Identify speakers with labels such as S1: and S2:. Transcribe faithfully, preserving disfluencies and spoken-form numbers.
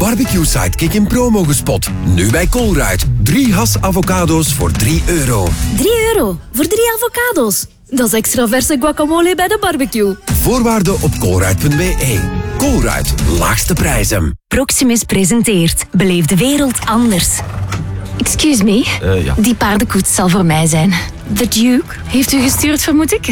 S1: Barbecue Sidekick in promo gespot. Nu bij Colruyt. Drie has avocado's voor drie euro.
S2: drie euro voor drie avocado's. Dat is extra verse guacamole bij de barbecue.
S1: Voorwaarden op colruyt punt b e. Colruyt, laagste prijzen.
S3: Proximus presenteert Beleef de wereld anders. Excuse me,
S4: Uh, ja.
S3: die paardenkoets zal voor mij zijn. The Duke heeft u gestuurd, vermoed ik?